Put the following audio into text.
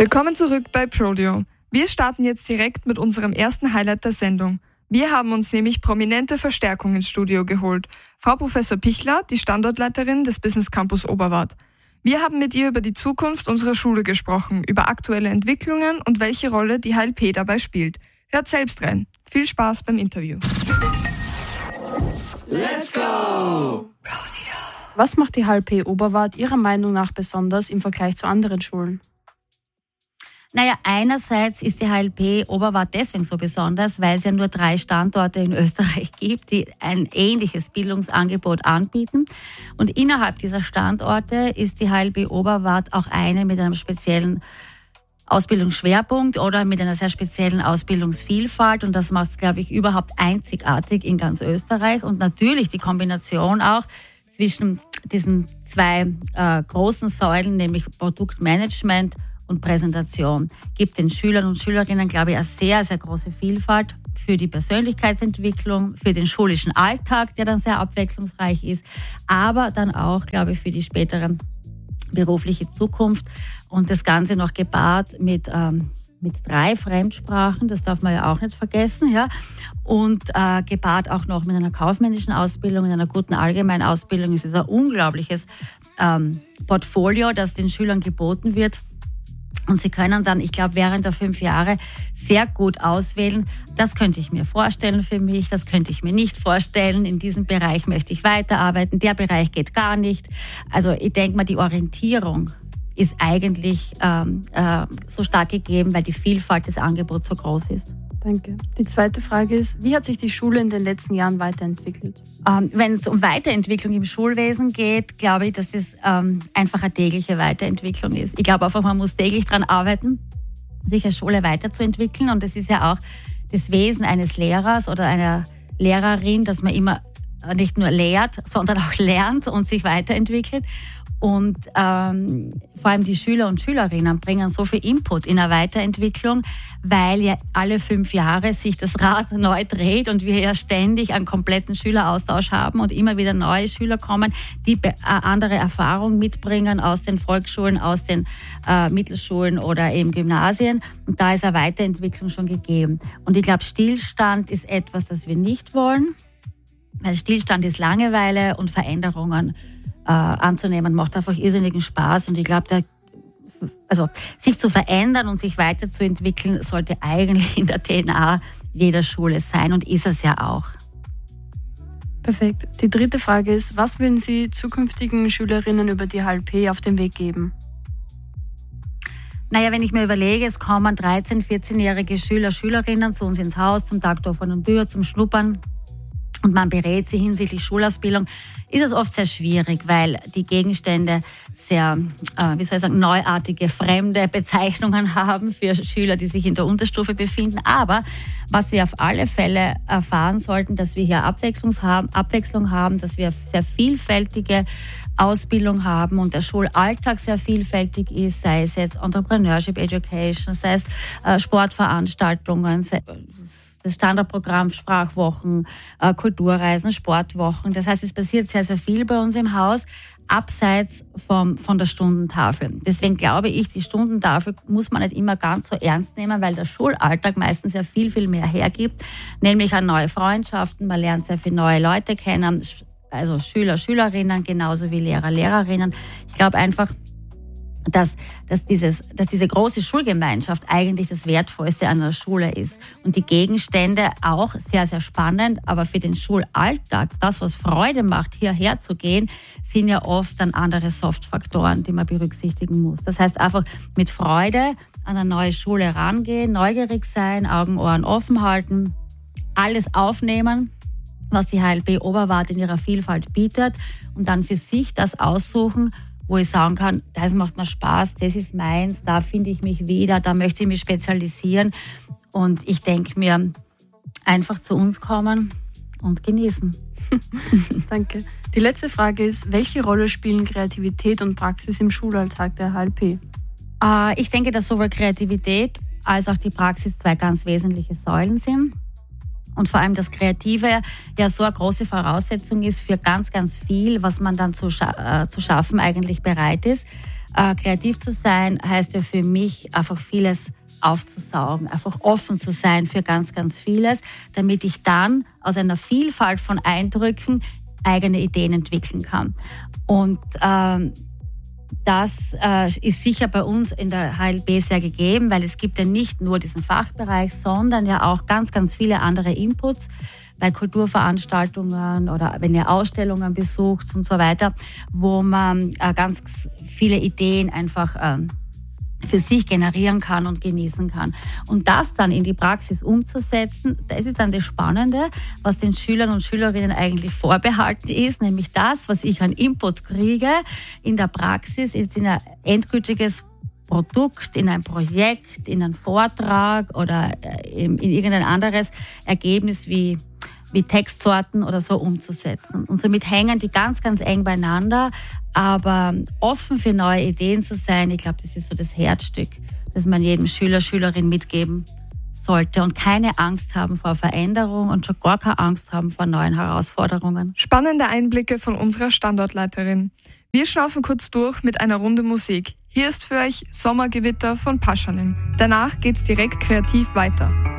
Willkommen zurück bei Prodeo. Wir starten jetzt direkt mit unserem ersten Highlight der Sendung. Wir haben uns nämlich prominente Verstärkung ins Studio geholt. Frau Professor Pichler, die Standortleiterin des Business Campus Oberwart. Wir haben mit ihr über die Zukunft unserer Schule gesprochen, über aktuelle Entwicklungen und welche Rolle die HLP dabei spielt. Hört selbst rein. Viel Spaß beim Interview. Let's go! Was macht die HLP Oberwart Ihrer Meinung nach besonders im Vergleich zu anderen Schulen? Naja, einerseits ist die HLP Oberwart deswegen so besonders, weil es ja nur 3 Standorte in Österreich gibt, die ein ähnliches Bildungsangebot anbieten. Und innerhalb dieser Standorte ist die HLP Oberwart auch eine mit einem speziellen Ausbildungsschwerpunkt oder mit einer sehr speziellen Ausbildungsvielfalt. Und das macht es, glaube ich, überhaupt einzigartig in ganz Österreich. Und natürlich die Kombination auch zwischen diesen 2 großen Säulen, nämlich Produktmanagement und Präsentation, gibt den Schülern und Schülerinnen, glaube ich, eine sehr, sehr große Vielfalt für die Persönlichkeitsentwicklung, für den schulischen Alltag, der dann sehr abwechslungsreich ist, aber dann auch, glaube ich, für die spätere berufliche Zukunft. Und das Ganze noch gepaart mit 3 Fremdsprachen, das darf man ja auch nicht vergessen, ja. Und gepaart auch noch mit einer kaufmännischen Ausbildung, mit einer guten allgemeinen Ausbildung. Es ist ein unglaubliches Portfolio, das den Schülern geboten wird. Und sie können dann, ich glaube, während der 5 Jahre sehr gut auswählen. Das könnte ich mir vorstellen für mich, das könnte ich mir nicht vorstellen. In diesem Bereich möchte ich weiterarbeiten, der Bereich geht gar nicht. Also ich denke mal, die Orientierung ist eigentlich so stark gegeben, weil die Vielfalt des Angebots so groß ist. Danke. Die zweite Frage ist, wie hat sich die Schule in den letzten Jahren weiterentwickelt? Wenn es um Weiterentwicklung im Schulwesen geht, glaube ich, dass es einfach eine tägliche Weiterentwicklung ist. Ich glaube einfach, man muss täglich daran arbeiten, sich als Schule weiterzuentwickeln. Und das ist ja auch das Wesen eines Lehrers oder einer Lehrerin, dass man immer nicht nur lehrt, sondern auch lernt und sich weiterentwickelt. Und vor allem die Schüler und Schülerinnen bringen so viel Input in eine Weiterentwicklung, weil ja alle 5 Jahre sich das Rad neu dreht und wir ja ständig einen kompletten Schüleraustausch haben und immer wieder neue Schüler kommen, die andere Erfahrungen mitbringen aus den Volksschulen, aus den Mittelschulen oder eben Gymnasien. Und da ist eine Weiterentwicklung schon gegeben. Und ich glaube, Stillstand ist etwas, das wir nicht wollen, weil Stillstand ist Langeweile und Veränderungen anzunehmen, macht einfach irrsinnigen Spaß. Und ich glaube, sich zu verändern und sich weiterzuentwickeln, sollte eigentlich in der DNA jeder Schule sein und ist es ja auch. Perfekt. Die dritte Frage ist, was würden Sie zukünftigen Schülerinnen über die HLP auf den Weg geben? Naja, wenn ich mir überlege, es kommen 13-, 14-jährige Schüler, Schülerinnen zu uns ins Haus zum Tag der offenen Tür, zum Schnuppern, und man berät sie hinsichtlich Schulausbildung, ist es oft sehr schwierig, weil die Gegenstände sehr, neuartige, fremde Bezeichnungen haben für Schüler, die sich in der Unterstufe befinden. Aber was sie auf alle Fälle erfahren sollten, dass wir hier Abwechslung haben, dass wir sehr vielfältige Ausbildung haben und der Schulalltag sehr vielfältig ist, sei es jetzt Entrepreneurship Education, sei es Sportveranstaltungen, das Standardprogramm, Sprachwochen, Kulturreisen, Sportwochen. Das heißt, es passiert sehr, sehr viel bei uns im Haus, abseits von der Stundentafel. Deswegen glaube ich, die Stundentafel muss man nicht immer ganz so ernst nehmen, weil der Schulalltag meistens ja viel, viel mehr hergibt, nämlich an neue Freundschaften, man lernt sehr viele neue Leute kennen, also Schüler, Schülerinnen, genauso wie Lehrer, Lehrerinnen. Ich glaube einfach, dass diese große Schulgemeinschaft eigentlich das Wertvollste an der Schule ist. Und die Gegenstände auch sehr, sehr spannend, aber für den Schulalltag, das, was Freude macht, hierher zu gehen, sind ja oft dann andere Softfaktoren, die man berücksichtigen muss. Das heißt einfach mit Freude an eine neue Schule rangehen, neugierig sein, Augen, Ohren offen halten, alles aufnehmen, was die HLP Oberwart in ihrer Vielfalt bietet und dann für sich das aussuchen, wo ich sagen kann, das macht mir Spaß, das ist meins, da finde ich mich wieder, da möchte ich mich spezialisieren. Und ich denke mir, einfach zu uns kommen und genießen. Danke. Die letzte Frage ist, welche Rolle spielen Kreativität und Praxis im Schulalltag der HLP? Ich denke, dass sowohl Kreativität als auch die Praxis 2 ganz wesentliche Säulen sind. Und vor allem das Kreative ja so eine große Voraussetzung ist für ganz, ganz viel, was man dann zu schaffen eigentlich bereit ist. Kreativ zu sein heißt ja für mich einfach vieles aufzusaugen, einfach offen zu sein für ganz, ganz vieles, damit ich dann aus einer Vielfalt von Eindrücken eigene Ideen entwickeln kann. Und das ist sicher bei uns in der HLB sehr gegeben, weil es gibt ja nicht nur diesen Fachbereich, sondern ja auch ganz, ganz viele andere Inputs bei Kulturveranstaltungen oder wenn ihr Ausstellungen besucht und so weiter, wo man ganz viele Ideen einfach für sich generieren kann und genießen kann. Und das dann in die Praxis umzusetzen, das ist dann das Spannende, was den Schülern und Schülerinnen eigentlich vorbehalten ist, nämlich das, was ich an Input kriege in der Praxis, ist in ein endgültiges Produkt, in ein Projekt, in einen Vortrag oder in irgendein anderes Ergebnis wie Textsorten oder so umzusetzen. Und somit hängen die ganz, ganz eng beieinander. Aber offen für neue Ideen zu sein, ich glaube, das ist so das Herzstück, das man jedem Schüler, Schülerin mitgeben sollte und keine Angst haben vor Veränderung und schon gar keine Angst haben vor neuen Herausforderungen. Spannende Einblicke von unserer Standortleiterin. Wir schnaufen kurz durch mit einer Runde Musik. Hier ist für euch Sommergewitter von Paschanim. Danach geht's direkt kreativ weiter.